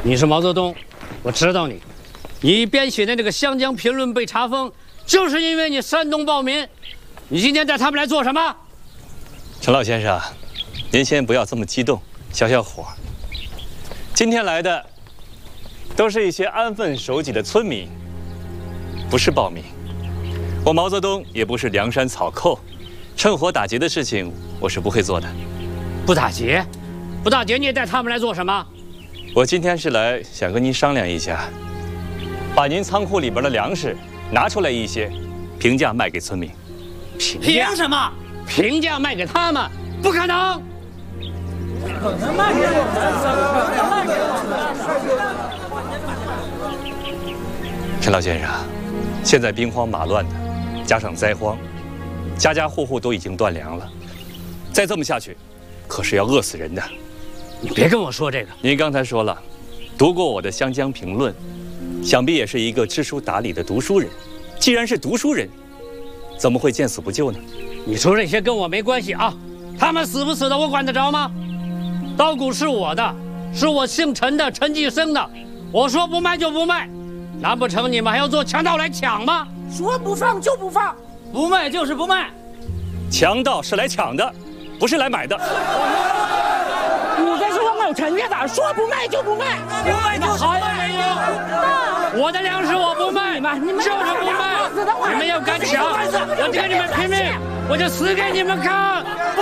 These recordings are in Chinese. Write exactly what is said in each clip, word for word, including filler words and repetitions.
你是毛泽东，我知道你。你编写的那个《湘江评论》被查封，就是因为你煽动暴民。你今天带他们来做什么？ 陈老先生，您先不要这么激动，消消火。今天来的都是一些安分守己的村民，不是暴民。我毛泽东也不是梁山草寇，趁火打劫的事情我是不会做的。 不打劫？不打劫你也带他们来做什么？ 我今天是来想跟您商量一下，把您仓库里边的粮食拿出来一些，平价卖给村民。 平凭什么？平价卖给他们？不可能！可能卖给我们，卖给我们。陈老先生，现在兵荒马乱的，加上灾荒，家家户户都已经断粮了，再这么下去，可是要饿死人的。 你别跟我说这个。 您刚才说了，读过我的《湘江评论》，想必也是一个知书达理的读书人。既然是读书人，怎么会见死不救呢？ 你说这些跟我没关系啊！他们死不死的，我管得着吗？稻谷是我的，是我姓陈的陈继生的。我说不卖就不卖，难不成你们还要做强盗来抢吗？ 说不放就不放， 不卖就是不卖。 强盗是来抢的，不是来买的。 你这是我某陈家的，说不卖就不卖， 不卖就好了没有？我的粮食我不卖， 你们就是不卖。你们要敢抢，我就跟你们拼命，我就死给你们看！ 不，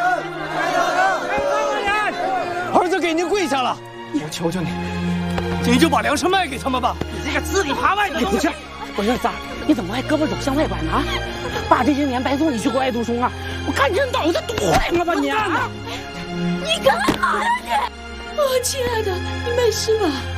儿子给您跪下了，我求求你，你就把粮食卖给他们吧。 你这个吃里扒外的东西！不是子，你怎么还胳膊肘向外拐呢？爸这些年白送你去国外读书啊！我看你这脑子堵坏了吧你！ 你干嘛呀你？哦，亲爱的，你没事吧？